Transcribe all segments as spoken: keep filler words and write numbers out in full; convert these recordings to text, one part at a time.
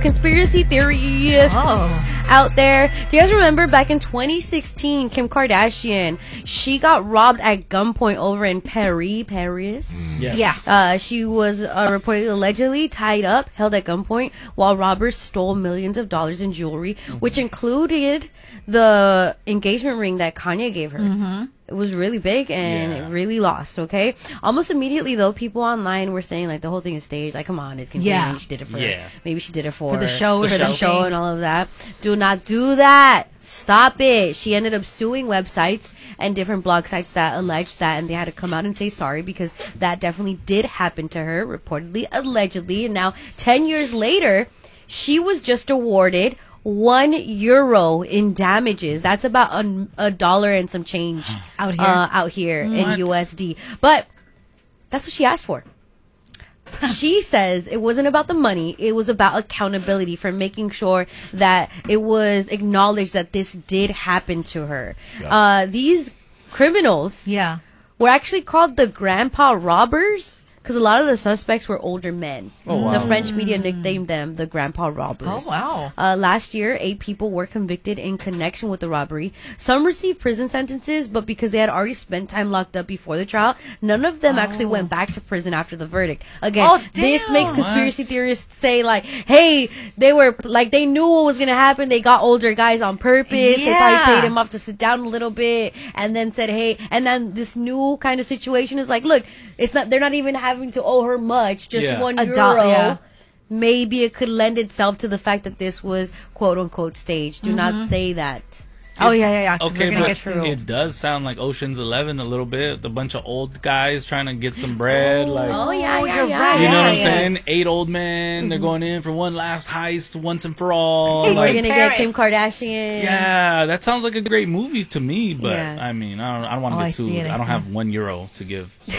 conspiracy theorists oh. out there. Do you guys remember back in twenty sixteen, Kim Kardashian, she got robbed at gunpoint over in Paris, Paris? Yes. Yeah. Uh, she was uh, reportedly allegedly tied up, held at gunpoint, while robbers stole millions of dollars in jewelry, mm-hmm. which included the engagement ring that Kanye gave her. Mm-hmm. It was really big and Yeah. it really lost, okay? Almost immediately, though, people online were saying, like, the whole thing is staged. Like, come on, it's Kim Yeah. Maybe she did it for, Yeah. maybe she did it for, For the show or for the something. show and all of that. Do not do that. Stop it. She ended up suing websites and different blog sites that alleged that, and they had to come out and say sorry because that definitely did happen to her, reportedly, allegedly. And now, ten years later, she was just awarded one euro in damages. That's about a, a dollar and some change Out here? uh, out here in U S D. But that's what she asked for. She says it wasn't about the money. It was about accountability for making sure that it was acknowledged that this did happen to her. Yeah. Uh, these criminals Yeah. were actually called the grandpa robbers because a lot of the suspects were older men. Oh, wow. The French media nicknamed them the grandpa robbers. Oh, wow. Uh, last year, eight people were convicted in connection with the robbery. Some received prison sentences, but because they had already spent time locked up before the trial, none of them actually Oh. went back to prison after the verdict. Again, Oh, this damn. makes conspiracy What? theorists say, like, hey, they were, like, they knew what was going to happen. They got older guys on purpose. They probably Yeah. paid him off to sit down a little bit and then said, hey, and then this new kind of situation is like, look, it's not, they're not even having to owe her much, just Yeah. one A euro. do- yeah. Maybe it could lend itself to the fact that this was quote unquote staged. Do not say that. Oh, yeah, yeah, yeah. 'cause Okay, we're gonna but get through. it does sound like Ocean's Eleven a little bit. A bunch of old guys trying to get some bread. Like, Oh yeah, yeah, you're yeah. right. you know what I'm yeah. saying? Eight old men. They're going in for one last heist once and for all. We're Like, gonna Paris. get Kim Kardashian. yeah, that sounds like a great movie to me. But Yeah. I mean, I don't. I don't want to Oh, get I see sued. it, I I don't see have one euro to give, so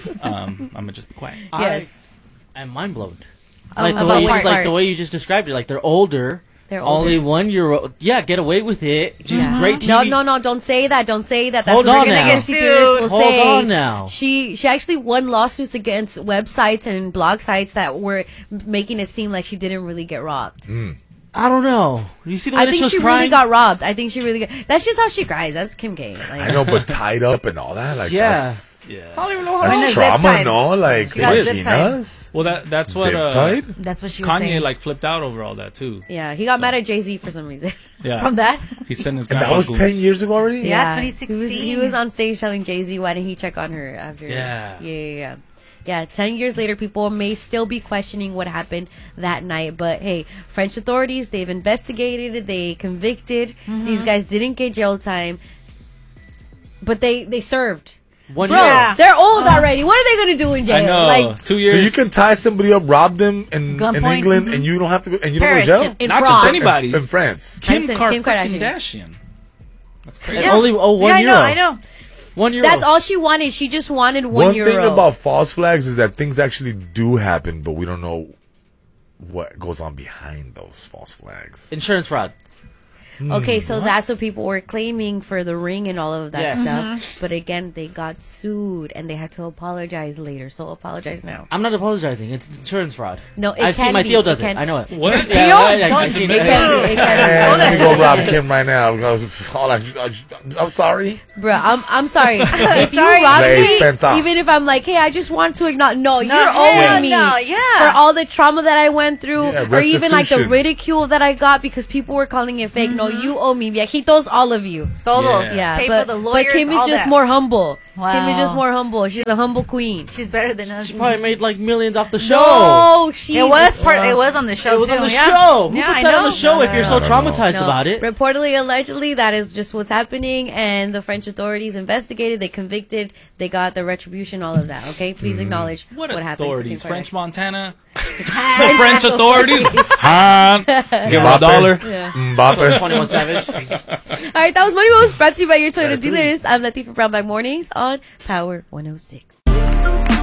um, I'm gonna just be quiet. Yes. I'm mind blown. Oh, Like the about way, what like part? the way you just described it. Like they're older. They're Only older. one euro. Yeah, get away with it. Just Yeah. great T V. No, no, no! Don't say that. Don't say that. That's Hold what on we're gonna now. conspiracy theorists will Hold say. on now. She she actually won lawsuits against websites and blog sites that were making it seem like she didn't really get robbed. I don't know. You see the way I that think was she crying? really got robbed. I think she really got. That's just how she cries. That's Kim K. Like, I know, but tied up and all that, like Yeah. that's, Yeah. I don't even know how And a that's zip trauma, tie. no? Like She got zip Latinas, Well, that that's what zip uh, tied. That's what she was Kanye saying. like flipped out over all that too. yeah, he got mad at Jay Z for some reason. Yeah, From that? he sent his. And that grandpa was goose. ten years ago already. Yeah, He was, twenty he was on stage telling Jay Z, why didn't he check on her after? Yeah. Yeah, yeah, yeah. Yeah, ten years later, people may still be questioning what happened that night. But hey, French authorities, they've investigated, they convicted. Mm-hmm. These guys didn't get jail time, but they, they served. One Bro, euro. Yeah. they're old already. What are they going to do in jail? I know. Like, Two years. So you can tie somebody up, rob them in, in Gunpoint. England, and you don't have to, go, and you Paris. don't go to jail. in Not France. just anybody. In, in France. Kim, Listen, Kar- Kim Kardashian. Kardashian. That's crazy. Yeah. Only oh one yeah, euro. I know, I know. One euro. That's all she wanted. She just wanted one, One euro. thing about false flags is that things actually do happen, but we don't know what goes on behind those false flags. Insurance fraud. Okay, so that's what people were claiming for the ring and all of that Yes. stuff. But again, they got sued and they had to apologize later. So apologize now. I'm not apologizing. It's insurance fraud. No, it I've can seen my be. Theo It does it. can- I know it. What? Yeah, Theo? yeah, yeah, Don't I've seen you- It it. can be. It can Man, be. let me go rob Kim right now. because- oh, like, I'm sorry. Bro, I'm I'm sorry. If you Sorry. rob Play me, Spencer. even if I'm like, hey, I just want to acknowledge, no, you're hell owing me no, yeah. for all the trauma that I went through, Yeah, or even like the restitution. ridicule that I got because people were calling it fake. No, you owe me, viejitos, all of you. Todos. Yeah. Yeah, Pay but, for the but lawyers, Kim is all just that. more humble. Kim Wow. is just more humble. She's a humble queen. She's better than us. She probably made like millions off the show. No, she. It was part. uh, It was on the show It was too. on the yeah. show. Who Yeah, puts I that on know. the show No, if no, you're no, so no. traumatized No. about it? Reportedly, allegedly, that is just what's happening, and the French authorities investigated, they convicted, they got the retribution, all of that. Okay, please acknowledge What, what, happened. to authorities? Kim French Kardashian. Montana? The French authorities? Huh? Give her a dollar. Yeah. Mbappe. twenty-one Savage. All right, that was Money Moves, brought to you by your Toyota Ratatouille. dealers. I'm Latifah Brown Back Mornings on Power one oh six.